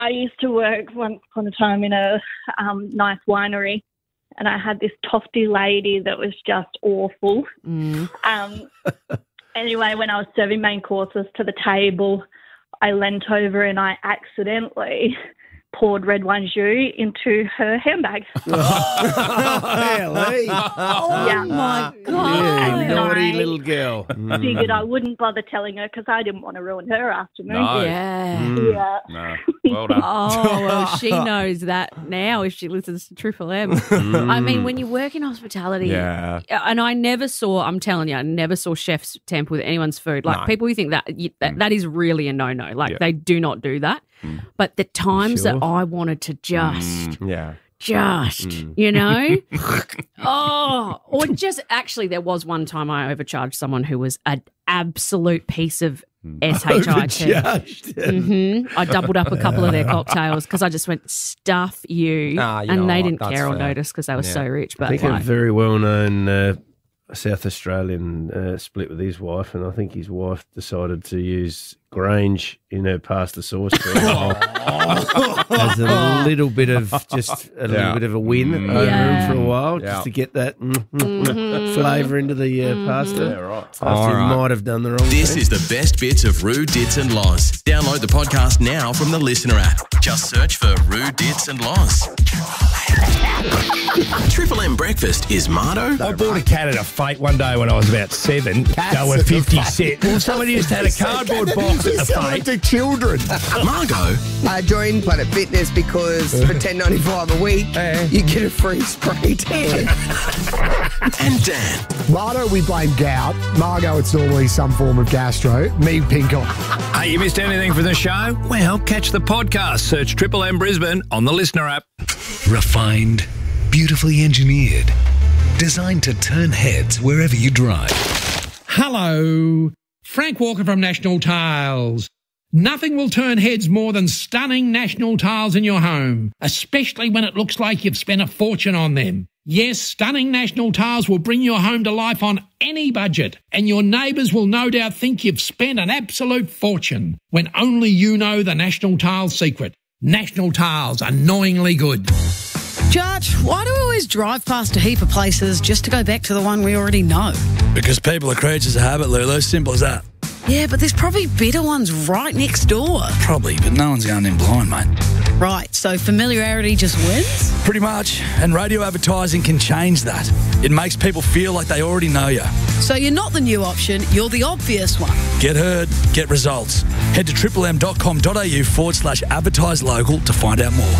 I used to work once upon a time in a nice winery, and I had this tofty lady that was just awful. Anyway, when I was serving main courses to the table, I leant over and I accidentally poured red wine jus into her handbag. Ellie. Yeah. My God. Yeah, naughty I little girl. Figured I wouldn't bother telling her because I didn't want to ruin her afternoon. No. Yeah. Yeah. No. Well done. Oh, well, she knows that now if she listens to Triple M. I mean, when you work in hospitality, Yeah. and I never saw, I'm telling you, I never saw chefs tamper with anyone's food. Like, No. people who think that is really a no-no. Like, they do not do that. But the times Sure. that I wanted to just, Yeah. you know? Or just, actually, there was one time I overcharged someone who was an absolute piece of SHIT. Overcharged. I doubled up a couple of their cocktails because I just went, stuff you. Ah, you know and they what, didn't that's care or fair. notice because they were so rich. I But think a like, very well-known South Australian split with his wife, and I think his wife decided to use Grange in her pasta sauce for as a little bit of little bit of a win over him for a while, just to get that flavour into the pasta. Yeah, right. After he might have done the wrong This thing. is the best bits of Rue, Dits and Loz. Download the podcast now from the Listener app. Just search for Rue, Dits and Loz. Triple M Breakfast is Mardo. I bought a cat at a fete one day when I was about 7. They were 50 cent. Well, somebody just had a cardboard box at the fete. To children. Margot. I joined Planet Fitness because for $10.95 a week, you get a free spray tan. And Dan. Mardo, we blame gout. Margot, it's normally some form of gastro. Me, pink eye. Hey, you missed anything from the show? Well, catch the podcast. Search Triple M Brisbane on the Listener app. Refined, beautifully engineered, designed to turn heads wherever you drive. Hello, Frank Walker from National Tiles. Nothing will turn heads more than stunning National Tiles in your home, especially when it looks like you've spent a fortune on them. Yes, stunning National Tiles will bring your home to life on any budget, and your neighbours will no doubt think you've spent an absolute fortune when only you know the National Tiles secret. National Tiles, annoyingly good. Judge, why do we always drive past a heap of places just to go back to the one we already know? Because people are creatures of habit, Lulu. Simple as that. Yeah, but there's probably better ones right next door. Probably, but no one's going in blind, mate. Right, so familiarity just wins? Pretty much. And radio advertising can change that. It makes people feel like they already know you. So you're not the new option, you're the obvious one. Get heard, get results. Head to triplem.com.au/advertise local to find out more.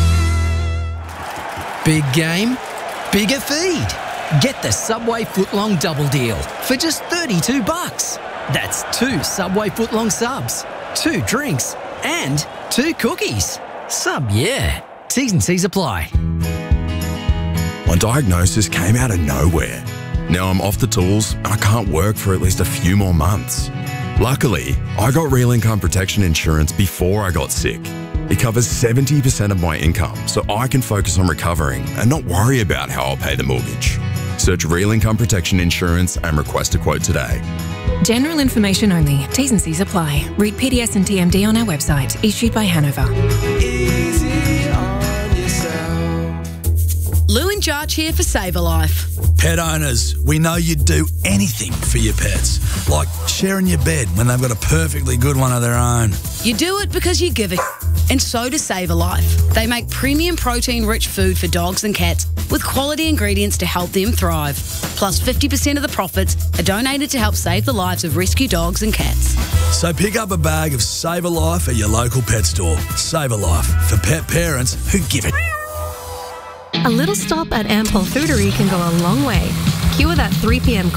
Big game, bigger feed. Get the Subway Footlong Double Deal for just $32. That's 2 Subway Footlong subs, 2 drinks, and 2 cookies. Sub, yeah. T's and C's apply. My diagnosis came out of nowhere. Now I'm off the tools and I can't work for at least a few more months. Luckily, I got Real Income Protection Insurance before I got sick. It covers 70% of my income, so I can focus on recovering and not worry about how I'll pay the mortgage. Search Real Income Protection Insurance and request a quote today. General information only. T's and C's apply. Read PDS and TMD on our website. Issued by Hanover. Lou and Jarch here for Save a Life. Pet owners, we know you'd do anything for your pets, like sharing your bed when they've got a perfectly good one of their own. You do it because you give a and so does Save a Life. They make premium protein-rich food for dogs and cats with quality ingredients to help them thrive. Plus 50% of the profits are donated to help save the lives of rescue dogs and cats. So pick up a bag of Save a Life at your local pet store. Save a Life for pet parents who give it. A little stop at Ampol Foodery can go a long way. Cue that 3 p.m.